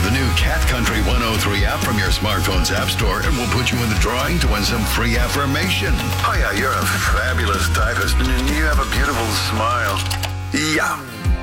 the new Cat Country 103 app from your smartphone's app store and we'll put you in the drawing to win some free affirmation. Oh yeah, you're a fabulous typist and you have a beautiful smile. Yeah.